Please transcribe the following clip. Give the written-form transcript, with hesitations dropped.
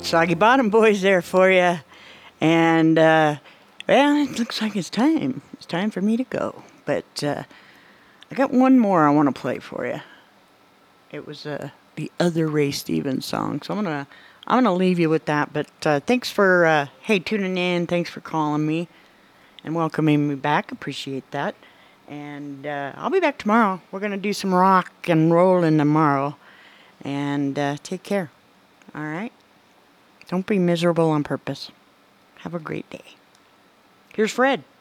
Soggy Bottom Boys there for you. And, well, it looks like it's time. It's time for me to go. But I got one more I want to play for you. It was the other Ray Stevens song. So I'm gonna leave you with that. But thanks for, hey, tuning in. Thanks for calling me and welcoming me back. Appreciate that. And I'll be back tomorrow. We're going to do some rock and rolling tomorrow. And take care. All right? Don't be miserable on purpose. Have a great day. Here's Fred.